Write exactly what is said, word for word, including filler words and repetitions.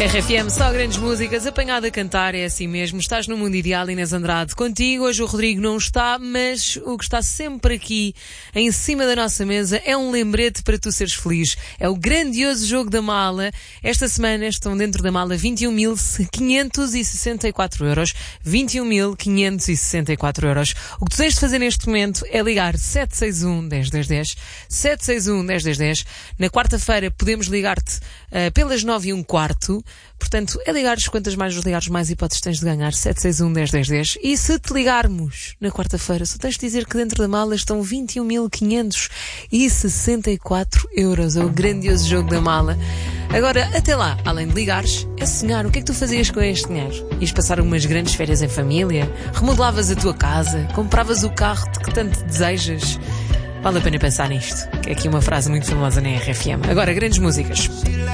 R F M, só grandes músicas, apanhado a cantar, é assim mesmo. Estás no Mundo Ideal, Inês Andrade, contigo. Hoje o Rodrigo não está, mas o que está sempre aqui, em cima da nossa mesa, é um lembrete para tu seres feliz. É o grandioso jogo da mala. Esta semana estão dentro da mala vinte e um mil quinhentos e sessenta e quatro euros. vinte e um mil quinhentos e sessenta e quatro euros. O que tu tens de fazer neste momento é ligar sete seis um, um zero um zero um zero, sete seis um, um zero um zero um zero. Na quarta-feira podemos ligar-te uh, pelas nove e um quarto. Portanto, é ligares, quantas mais os ligares, mais hipóteses tens de ganhar. sete seis um, um zero um zero um zero. E se te ligarmos na quarta-feira, só tens de dizer que dentro da mala estão vinte e um mil quinhentos e sessenta e quatro euros. É o grandioso jogo da mala. Agora, até lá, além de ligares, é sonhar. O que é que tu fazias com este dinheiro? Ias passar umas grandes férias em família? Remodelavas a tua casa? Compravas o carro de que tanto desejas? Vale a pena pensar nisto, que é aqui uma frase muito famosa na R F M. Agora, grandes músicas.